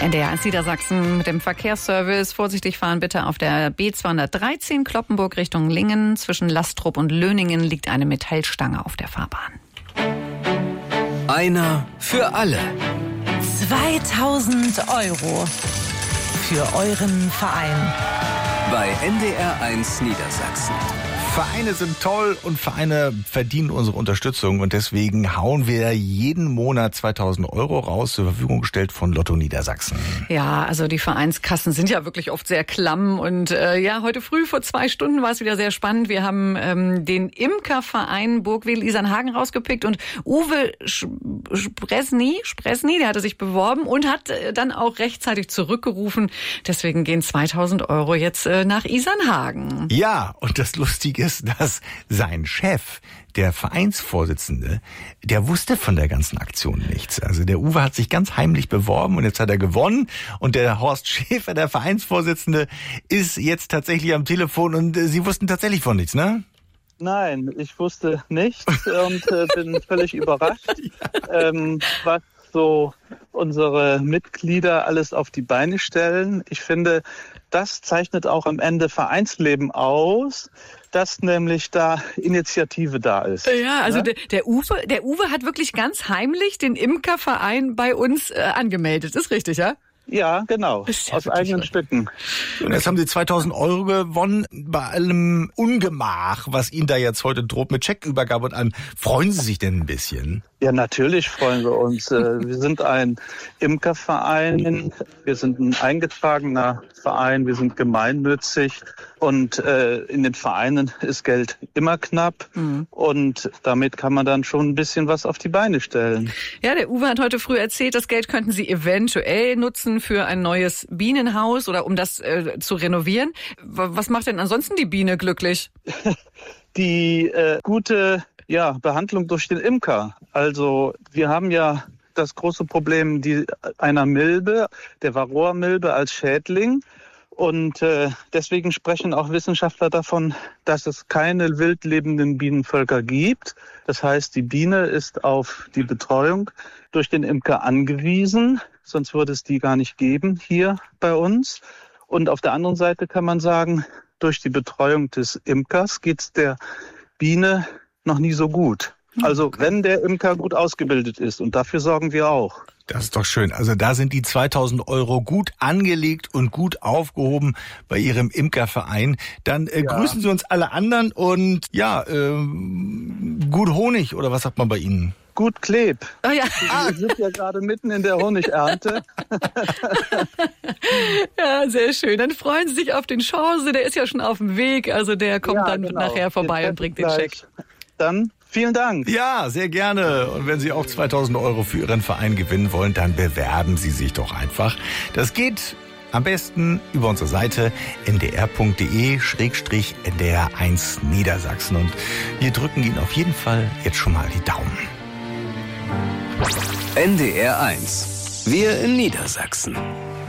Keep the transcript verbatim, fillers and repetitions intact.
N D R eins Niedersachsen mit dem Verkehrsservice. Vorsichtig fahren bitte auf der B zweihundertdreizehn Cloppenburg Richtung Lingen. Zwischen Lastrup und Löningen liegt eine Metallstange auf der Fahrbahn. Einer für alle. zweitausend Euro für euren Verein. Bei N D R eins Niedersachsen. Vereine sind toll und Vereine verdienen unsere Unterstützung und deswegen hauen wir jeden Monat zweitausend Euro raus, zur Verfügung gestellt von Lotto Niedersachsen. Ja, also die Vereinskassen sind ja wirklich oft sehr klamm und äh, ja, heute früh vor zwei Stunden war es wieder sehr spannend. Wir haben ähm, den Imkerverein Burgwedel-Isernhagen rausgepickt und Uwe Spresny, Spresny, der hatte sich beworben und hat äh, dann auch rechtzeitig zurückgerufen. Deswegen gehen zweitausend Euro jetzt äh, nach Isernhagen. Ja, und das Lustige ist, dass sein Chef, der Vereinsvorsitzende, der wusste von der ganzen Aktion nichts. Also der Uwe hat sich ganz heimlich beworben und jetzt hat er gewonnen und der Horst Schäfer, der Vereinsvorsitzende, ist jetzt tatsächlich am Telefon und äh, Sie wussten tatsächlich von nichts, ne? Nein, ich wusste nichts und äh, bin völlig überrascht, ja. ähm, was so unsere Mitglieder alles auf die Beine stellen. Ich finde, das zeichnet auch am Ende Vereinsleben aus, dass nämlich da Initiative da ist. Ja, also ja? Der, der Uwe, der Uwe hat wirklich ganz heimlich den Imkerverein bei uns äh, angemeldet. Ist richtig, ja? Ja, genau. Ja aus eigenen Stücken. Und jetzt haben Sie zweitausend Euro gewonnen bei allem Ungemach, was Ihnen da jetzt heute droht mit Scheckübergabe und allem. Freuen Sie sich denn ein bisschen? Ja, natürlich freuen wir uns. Wir sind ein Imkerverein, wir sind ein eingetragener Verein, wir sind gemeinnützig und äh, in den Vereinen ist Geld immer knapp mhm. und damit kann man dann schon ein bisschen was auf die Beine stellen. Ja, der Uwe hat heute früh erzählt, das Geld könnten Sie eventuell nutzen für ein neues Bienenhaus oder um das äh, zu renovieren. Was macht denn ansonsten die Biene glücklich? Die äh, gute ja, Behandlung durch den Imker. Also wir haben ja das große Problem die, einer Milbe, der Varroa-Milbe als Schädling. Und äh, deswegen sprechen auch Wissenschaftler davon, dass es keine wild lebenden Bienenvölker gibt. Das heißt, die Biene ist auf die Betreuung durch den Imker angewiesen. Sonst würde es die gar nicht geben hier bei uns. Und auf der anderen Seite kann man sagen, durch die Betreuung des Imkers geht es der Biene noch nie so gut. Also wenn der Imker gut ausgebildet ist und dafür sorgen wir auch. Das ist doch schön. Also da sind die zweitausend Euro gut angelegt und gut aufgehoben bei Ihrem Imkerverein. Dann äh, ja. grüßen Sie uns alle anderen und ja, ähm, gut Honig oder was sagt man bei Ihnen? Gut Kleb. Oh ja. Wir sind ja gerade mitten in der Honigernte. Ja, sehr schön. Dann freuen Sie sich auf den Chance. Der ist ja schon auf dem Weg. Also der kommt ja, dann genau. nachher vorbei und bringt den Scheck. Dann vielen Dank. Ja, sehr gerne. Und wenn Sie auch zweitausend Euro für Ihren Verein gewinnen wollen, dann bewerben Sie sich doch einfach. Das geht am besten über unsere Seite n d r punkt d e schrägstrich n d r eins Niedersachsen. Und wir drücken Ihnen auf jeden Fall jetzt schon mal die Daumen. N D R eins. Wir in Niedersachsen.